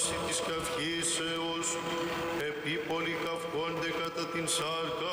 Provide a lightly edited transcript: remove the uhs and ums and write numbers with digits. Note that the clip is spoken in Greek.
βάση της καυχήσεως, επί πολυκαυχόνται κατά την σάρκα